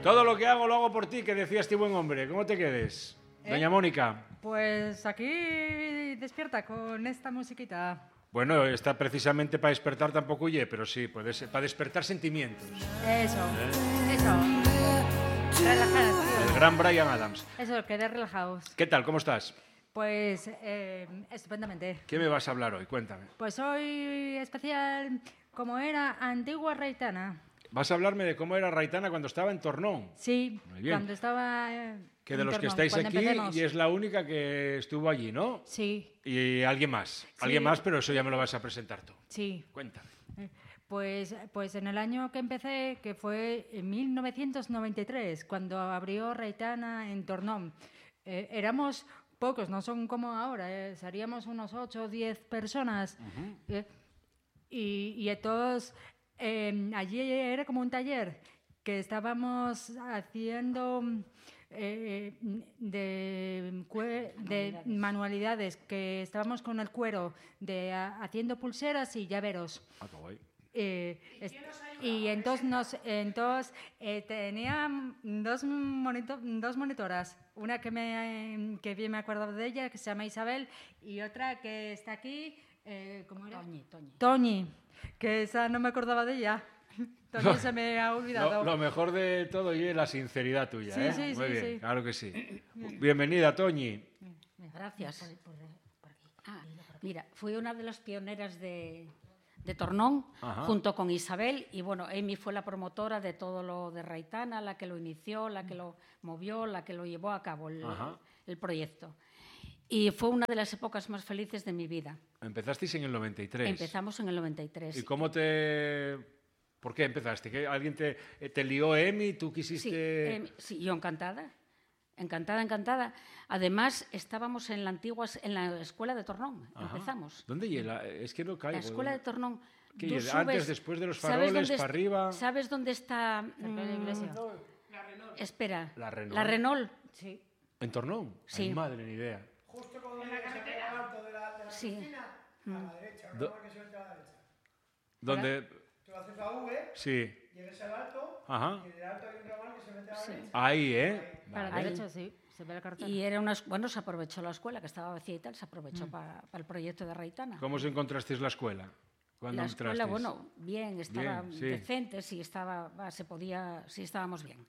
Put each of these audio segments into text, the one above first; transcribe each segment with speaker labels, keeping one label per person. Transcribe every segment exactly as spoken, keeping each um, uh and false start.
Speaker 1: Todo lo que hago lo hago por ti, que decía este buen hombre. ¿Cómo te quedes? ¿Eh? Doña Mónica.
Speaker 2: Pues aquí despierta con esta musiquita.
Speaker 1: Bueno, está precisamente para despertar tampoco huye, pero sí, puede ser, para despertar sentimientos.
Speaker 2: Eso, ¿Eh? eso. Relajados.
Speaker 1: El gran Bryan Adams.
Speaker 2: Eso, quedar relajados.
Speaker 1: ¿Qué tal? ¿Cómo estás?
Speaker 2: Pues eh, estupendamente.
Speaker 1: ¿Qué me vas a hablar hoy? Cuéntame.
Speaker 2: Pues hoy especial, como era antigua Raitana.
Speaker 1: ¿Vas a hablarme de cómo era Raitana cuando estaba en Tornón?
Speaker 2: Sí, cuando estaba eh,
Speaker 1: que de los
Speaker 2: Tornón,
Speaker 1: que estáis aquí
Speaker 2: empecemos.
Speaker 1: y es la única que estuvo allí, ¿no?
Speaker 2: Sí.
Speaker 1: Y alguien más. Sí. Alguien más, pero eso ya me lo vas a presentar tú.
Speaker 2: Sí.
Speaker 1: Cuéntame.
Speaker 2: Pues, pues en el año que empecé, que fue en mil novecientos noventa y tres, cuando abrió Raitana en Tornón, eh, éramos pocos, no son como ahora, eh, seríamos unos ocho o diez personas. Uh-huh. eh, y, y todos, eh, allí era como un taller que estábamos haciendo eh, de, de manualidades, que estábamos con el cuero, de, a, haciendo pulseras y llaveros.
Speaker 1: Ah, qué guay.
Speaker 2: Eh, es, y entonces, nos, entonces eh, tenía dos, monito, dos monitoras, una que, me, que bien me acuerdo de ella, que se llama Isabel, y otra que está aquí, eh, ¿cómo era?
Speaker 3: Toñi, Toñi.
Speaker 2: Toñi, que esa no me acordaba de ella. Toñi se me ha olvidado.
Speaker 1: Lo, lo mejor de todo y es la sinceridad tuya,
Speaker 2: sí,
Speaker 1: ¿eh?
Speaker 2: Sí,
Speaker 1: Muy
Speaker 2: sí,
Speaker 1: bien,
Speaker 2: sí.
Speaker 1: Claro que sí. Bienvenida, Toñi.
Speaker 3: Gracias. Por, por, por aquí. Ah, mira, fui una de las pioneras de... de Tornón, Ajá. junto con Isabel, y bueno, Amy fue la promotora de todo lo de Raitana, la que lo inició, la que lo movió, la que lo llevó a cabo el, el proyecto. Y fue una de las épocas más felices de mi vida.
Speaker 1: Empezasteis en el noventa y tres.
Speaker 3: Empezamos en el noventa y tres.
Speaker 1: ¿Y cómo te...? ¿Por qué empezaste? ¿Que ¿Alguien te, te lió, Amy? ¿Tú quisiste...?
Speaker 3: Sí, Amy, sí, yo encantada. Encantada, encantada. Además, estábamos en la antigua, en la escuela de Tornón. Ajá. Empezamos.
Speaker 1: ¿Dónde llega? Es que no caigo.
Speaker 3: La escuela de Tornón.
Speaker 1: ¿Qué subes, antes, después de los faroles, para arriba?
Speaker 3: ¿Sabes dónde está?
Speaker 2: Cerca de la iglesia.
Speaker 3: La Renault. Espera.
Speaker 1: La Renault.
Speaker 3: La Renault.
Speaker 2: Sí.
Speaker 1: ¿En Tornón?
Speaker 3: Sí.
Speaker 1: Ay, madre, ni idea.
Speaker 4: Justo cuando en la carretera alto de la, de la
Speaker 3: sí.
Speaker 4: cocina, a la derecha,
Speaker 1: Do
Speaker 4: que se mete a la derecha.
Speaker 1: ¿Dónde?
Speaker 4: Tú haces la V,
Speaker 1: sí.
Speaker 4: llegues al alto,
Speaker 1: Ajá.
Speaker 4: y en el alto hay un ramal que se mete a la
Speaker 3: sí.
Speaker 4: derecha.
Speaker 1: Ahí, ¿eh?
Speaker 2: Para la derecha, sí. Se ve la carretera.
Speaker 3: Y era una, bueno, se aprovechó la escuela, que estaba vacía y tal, se aprovechó mm. para pa el proyecto de Raitana.
Speaker 1: ¿Cómo os encontrasteis la escuela?
Speaker 3: La escuela, bueno, bien, estaba bien, sí. decente, sí, estaba, se podía, sí estábamos bien.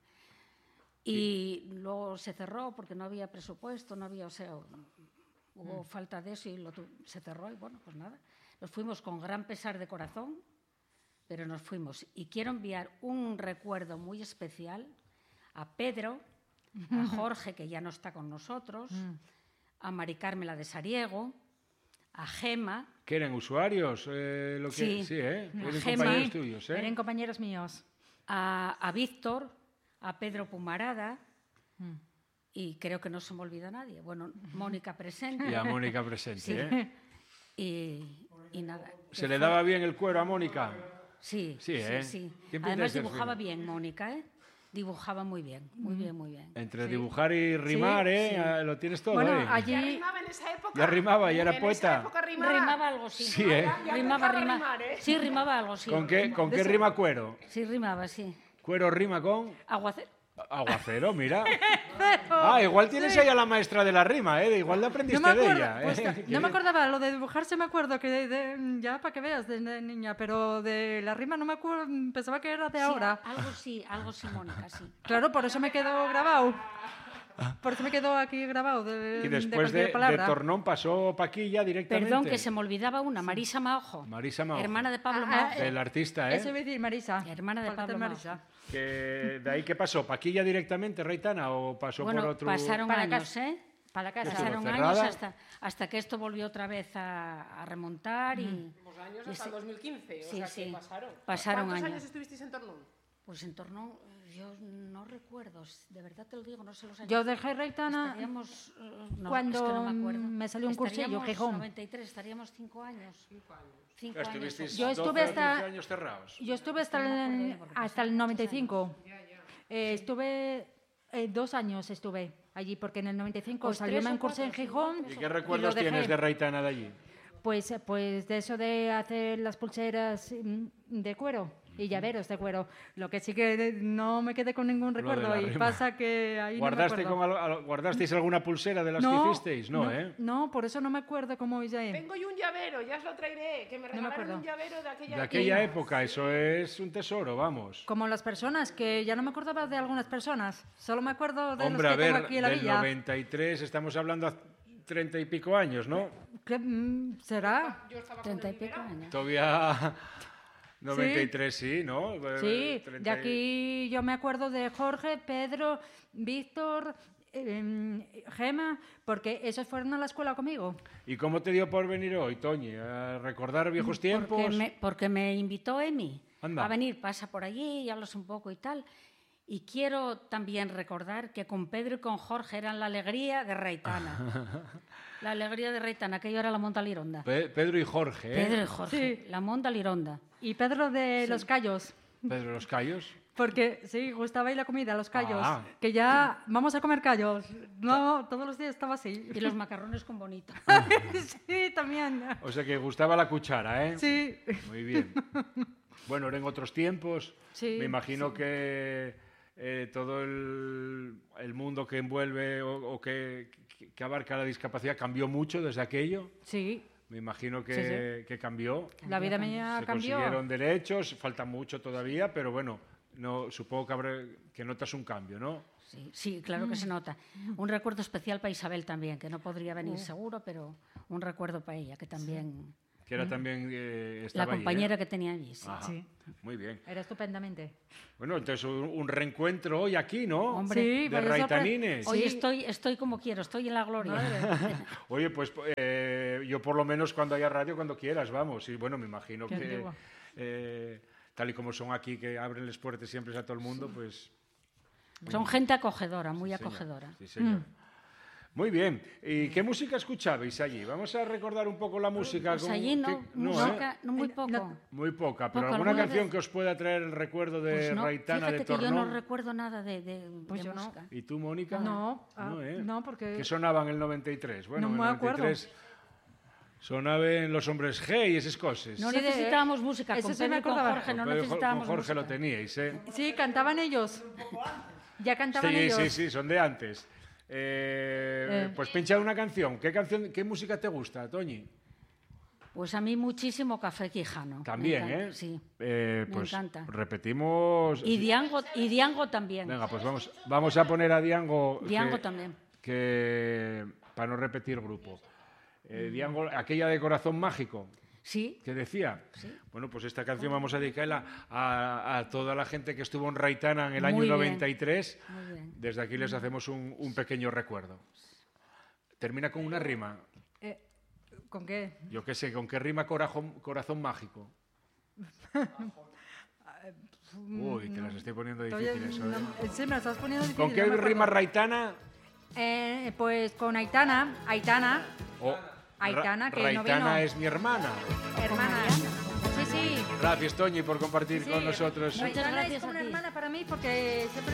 Speaker 3: Y, y luego se cerró porque no había presupuesto, no había, o sea, hubo mm. falta de eso y lo, se cerró y bueno, pues nada. Nos fuimos con gran pesar de corazón, pero nos fuimos. Y quiero enviar un recuerdo muy especial a Pedro, a Jorge, que ya no está con nosotros, a Mari Carmela de Sariego, a Gema.
Speaker 1: ¿Que eran usuarios? Eh, lo que,
Speaker 3: sí,
Speaker 1: sí, ¿eh? Eran
Speaker 3: Gema,
Speaker 1: compañeros tuyos, ¿eh?
Speaker 2: Eran compañeros míos.
Speaker 3: A, a Víctor, a Pedro Pumarada, mm. y creo que no se me olvida nadie. Bueno, Mónica presente.
Speaker 1: Y a Mónica presente,
Speaker 3: sí.
Speaker 1: ¿eh?
Speaker 3: Y, y nada.
Speaker 1: ¿Se le daba bien el cuero a Mónica?
Speaker 3: Sí,
Speaker 1: sí, ¿eh?
Speaker 3: sí, sí. Además dibujaba bien Mónica, ¿eh? Dibujaba muy bien, muy bien, muy bien.
Speaker 1: Entre
Speaker 3: sí.
Speaker 1: dibujar y rimar,
Speaker 3: sí,
Speaker 1: ¿eh?
Speaker 3: Sí.
Speaker 1: Lo tienes todo,
Speaker 2: bueno,
Speaker 1: ¿eh?
Speaker 2: Allí...
Speaker 4: ¿Ya rimaba en esa época?
Speaker 1: Ya rimaba, ya era
Speaker 4: en
Speaker 1: poeta.
Speaker 4: Esa época rimaba.
Speaker 3: rimaba algo, sí.
Speaker 1: Sí, ¿eh?
Speaker 4: Ya, ya
Speaker 3: rimaba,
Speaker 4: rimaba,
Speaker 3: rima...
Speaker 4: rimar, ¿eh?
Speaker 3: Sí, rimaba algo, sí.
Speaker 1: ¿Con qué, con qué rima cuero?
Speaker 3: Sí, rimaba, sí.
Speaker 1: ¿Cuero rima con?
Speaker 3: Aguacero.
Speaker 1: Aguacero, mira. Ah, igual tienes sí. ahí a la maestra de la rima, ¿eh? Igual le aprendiste
Speaker 2: no
Speaker 1: de ella.
Speaker 2: Pues,
Speaker 1: ¿eh?
Speaker 2: No me acordaba, lo de dibujarse me acuerdo, que de, de, ya para que veas, de, de niña, pero de la rima no me acuerdo, pensaba que era de
Speaker 3: sí,
Speaker 2: ahora.
Speaker 3: Algo sí, algo sí, Mónica, sí.
Speaker 2: Claro, por eso me quedó grabado. Por eso me quedó aquí grabado de
Speaker 1: Y después de,
Speaker 2: de,
Speaker 1: de Tornón pasó Paquilla directamente.
Speaker 3: Perdón, que se me olvidaba una, Marisa Maojo.
Speaker 1: Marisa Maojo.
Speaker 3: Hermana de Pablo
Speaker 2: ah,
Speaker 3: Maojo.
Speaker 1: El artista, ¿eh?
Speaker 2: Ese me dice Marisa.
Speaker 3: Hermana de Pablo Marisa.
Speaker 1: Que ¿De ahí qué pasó? ¿Paquilla directamente, Raitana, o pasó
Speaker 3: bueno,
Speaker 1: por otro...?
Speaker 3: pasaron
Speaker 2: para
Speaker 3: años,
Speaker 2: casa,
Speaker 3: ¿eh?
Speaker 2: Para la casa.
Speaker 3: Pasaron años hasta, hasta que esto volvió otra vez a, a remontar. Y,
Speaker 4: mm. Los años hasta el dos mil quince,
Speaker 3: sí,
Speaker 4: o sea
Speaker 3: sí.
Speaker 4: que pasaron.
Speaker 3: pasaron
Speaker 4: ¿Cuántos
Speaker 3: años.
Speaker 4: años estuvisteis en Tornón?
Speaker 3: Pues en Tornón, yo no recuerdo, de verdad te lo digo, no sé los años.
Speaker 2: Yo dejé Raitana
Speaker 3: estaríamos, no,
Speaker 2: cuando
Speaker 3: es que no me, acuerdo.
Speaker 2: me salió un cursillo, Gijón.
Speaker 3: noventa y tres, estaríamos cinco años.
Speaker 4: Cinco años.
Speaker 3: Cinco
Speaker 1: ¿Estuvisteis
Speaker 3: años.
Speaker 2: Yo estuve hasta,
Speaker 1: años cerrados?
Speaker 2: yo estuve hasta, el, hasta el noventa y cinco. Eh, estuve eh, dos años estuve allí, porque en el noventa y cinco
Speaker 3: pues
Speaker 2: salió un curso en Gijón.
Speaker 1: ¿Y qué recuerdos
Speaker 2: y
Speaker 1: tienes de Raitana de allí?
Speaker 2: Pues, pues de eso de hacer las pulseras de cuero. y llaveros de cuero. Lo que sí que no me quedé con ningún recuerdo y
Speaker 1: rima.
Speaker 2: pasa que ahí
Speaker 1: ¿Guardaste
Speaker 2: no me acuerdo.
Speaker 1: con al- ¿Guardasteis alguna pulsera de las
Speaker 2: no,
Speaker 1: que hicisteis? No,
Speaker 2: no,
Speaker 1: ¿eh?
Speaker 2: No, por eso no me acuerdo cómo hice.
Speaker 4: Tengo yo un llavero, ya os lo traeré, que me
Speaker 2: me
Speaker 4: regalaron
Speaker 2: acuerdo.
Speaker 4: un llavero de aquella
Speaker 1: De aquella época, eso es un tesoro, vamos.
Speaker 2: Como las personas, que ya no me acordaba de algunas personas. Solo me acuerdo de
Speaker 1: Hombre,
Speaker 2: los
Speaker 1: a
Speaker 2: que
Speaker 1: ver,
Speaker 2: tengo aquí en la
Speaker 1: del
Speaker 2: villa.
Speaker 1: noventa y tres, estamos hablando hace treinta y pico años, ¿no?
Speaker 2: ¿Qué, mm, ¿Será?
Speaker 4: Yo estaba con
Speaker 3: Treinta y
Speaker 4: el
Speaker 3: pico
Speaker 4: liberado.
Speaker 3: años.
Speaker 1: Todavía noventa y tres, sí, ¿no? Eh,
Speaker 2: Sí,
Speaker 1: treinta
Speaker 2: de
Speaker 1: y-
Speaker 2: aquí yo me acuerdo de Jorge, Pedro, Víctor, eh, Gema, porque esos fueron a la escuela conmigo.
Speaker 1: ¿Y cómo te dio por venir hoy, Toñi? ¿A recordar viejos tiempos?
Speaker 3: Porque me, porque me invitó Emi
Speaker 1: Anda.
Speaker 3: a venir, pasa por allí y hablas un poco y tal. Y quiero también recordar que con Pedro y con Jorge eran la alegría de Reitana. La alegría de Reitana, aquello era la Monta Lironda.
Speaker 1: Pe- Pedro y Jorge, ¿eh?
Speaker 3: Pedro y Jorge, la Monta Lironda.
Speaker 2: Y Pedro de Los Cayos,
Speaker 1: Pedro los Cayos.
Speaker 2: porque sí, gustaba ir la comida, Los Cayos,
Speaker 1: Ah.
Speaker 2: que ya vamos a comer callos. No, todos los días estaba así.
Speaker 3: Y los macarrones con bonito.
Speaker 2: Sí, también.
Speaker 1: O sea que gustaba la cuchara, ¿eh?
Speaker 2: Sí.
Speaker 1: Muy bien. Bueno, eran otros tiempos.
Speaker 2: Sí,
Speaker 1: Me imagino que eh, todo el, el mundo que envuelve o, o que, que- que abarca la discapacidad cambió mucho desde aquello.
Speaker 2: Sí,
Speaker 1: Me imagino que, que cambió.
Speaker 2: la vida mía
Speaker 1: Se
Speaker 2: cambió.
Speaker 1: consiguieron derechos, falta mucho todavía, pero bueno, no, supongo que, habrá, que notas un cambio, ¿no?
Speaker 3: Sí, sí, claro que se nota. Un recuerdo especial para Isabel también, que no podría venir seguro, pero un recuerdo para ella, que también...
Speaker 1: Que era también... eh,
Speaker 3: La
Speaker 1: estaba allí, ¿eh?
Speaker 3: compañera que tenía allí, sí.
Speaker 1: Ajá,
Speaker 2: Sí.
Speaker 1: muy bien.
Speaker 2: Era estupendamente.
Speaker 1: Bueno, entonces un, un reencuentro hoy aquí, ¿no?
Speaker 3: Hombre,
Speaker 2: Sí,
Speaker 1: de
Speaker 2: por eso pre-
Speaker 1: Raitanines.
Speaker 3: Hoy
Speaker 2: Sí.
Speaker 3: estoy, estoy como quiero, estoy en la gloria.
Speaker 1: Oye, pues eh, yo por lo menos cuando haya radio, cuando quieras, vamos. Y bueno, me imagino
Speaker 2: Qué
Speaker 1: que
Speaker 2: antiguo.
Speaker 1: eh, tal y como son aquí, que abren las puertas siempre a todo el mundo, pues...
Speaker 3: Son gente acogedora, muy
Speaker 1: sí, señor.
Speaker 3: acogedora.
Speaker 1: Sí, señor. Muy bien. ¿Y qué música escuchabais allí? Vamos a recordar un poco la música.
Speaker 3: Pues
Speaker 1: con-
Speaker 3: allí no,
Speaker 1: que- no,
Speaker 3: música,
Speaker 1: ¿eh?
Speaker 3: no muy
Speaker 2: Eh,
Speaker 3: poco.
Speaker 2: no-
Speaker 1: Muy poca, pero
Speaker 3: Poco,
Speaker 1: alguna
Speaker 3: alguna
Speaker 1: canción
Speaker 3: vez.
Speaker 1: que os pueda traer el recuerdo de
Speaker 3: Pues no,
Speaker 1: Raitana
Speaker 3: fíjate
Speaker 1: de
Speaker 3: que yo
Speaker 1: Tornón.
Speaker 3: no recuerdo nada de, de,
Speaker 2: Pues
Speaker 3: de
Speaker 2: yo no.
Speaker 3: música.
Speaker 1: ¿Y tú, Mónica?
Speaker 2: No, ah,
Speaker 1: no, ¿eh?
Speaker 2: no, porque-
Speaker 1: ¿Qué sonaba en el noventa y tres? Bueno,
Speaker 2: No
Speaker 1: en
Speaker 2: me
Speaker 1: el
Speaker 2: acuerdo.
Speaker 1: noventa y tres sonaban Los Hombres G y esas cosas.
Speaker 3: No
Speaker 2: Sí, de-
Speaker 3: necesitábamos música,
Speaker 2: eso
Speaker 3: con
Speaker 2: sí me
Speaker 3: Pedro y con
Speaker 2: acordaba.
Speaker 3: Jorge no
Speaker 1: Con Pedro-
Speaker 3: necesitábamos
Speaker 1: con Jorge
Speaker 3: música.
Speaker 1: lo teníais, ¿eh?
Speaker 2: Sí, cantaban ellos. Ya cantaban
Speaker 1: Sí,
Speaker 2: ellos.
Speaker 1: sí, sí, son de antes. Eh,
Speaker 2: Eh.
Speaker 1: Pues pincha una canción. ¿Qué canción, qué música te gusta, Toñi?
Speaker 3: Pues a mí muchísimo Café Quijano. me
Speaker 1: También,
Speaker 3: encanta,
Speaker 1: ¿eh?
Speaker 3: Sí.
Speaker 1: Eh,
Speaker 3: me
Speaker 1: pues
Speaker 3: encanta.
Speaker 1: repetimos.
Speaker 3: Y Diango, y Diango también.
Speaker 1: Venga, pues vamos, vamos a poner a Diango.
Speaker 3: Diango
Speaker 1: que-
Speaker 3: también.
Speaker 1: Que, para no repetir grupo.
Speaker 3: Mm.
Speaker 1: Eh, Diango, aquella de Corazón Mágico.
Speaker 3: Sí,
Speaker 1: ¿Qué decía? Bueno, pues esta canción vamos a dedicarla a, a toda la gente que estuvo en Raitana en el año
Speaker 3: Muy bien.
Speaker 1: noventa y tres.
Speaker 3: muy bien.
Speaker 1: Desde aquí les hacemos un, un pequeño recuerdo. Termina con una rima.
Speaker 2: Eh, ¿Con qué?
Speaker 1: Yo qué sé, ¿con qué rima corazón, corazón mágico? Uy, te las estoy poniendo
Speaker 2: Estoy-
Speaker 1: difíciles. ¿eh?
Speaker 2: no, sí, me lo estás poniendo difícil.
Speaker 1: ¿Con qué
Speaker 2: no me acuerdo.
Speaker 1: rima Raitana?
Speaker 2: Eh, pues con Aitana, Aitana,
Speaker 1: O
Speaker 2: Aitana,
Speaker 1: Ra-
Speaker 2: que no
Speaker 1: Raitana
Speaker 2: vino.
Speaker 1: es mi hermana.
Speaker 2: hermana. Sí, sí.
Speaker 1: Gracias, Toñi, por compartir
Speaker 2: sí.
Speaker 1: con nosotros.
Speaker 3: Muchas
Speaker 2: Aitana
Speaker 3: gracias
Speaker 2: es como
Speaker 3: a
Speaker 2: una
Speaker 3: ti.
Speaker 2: hermana para mí porque siempre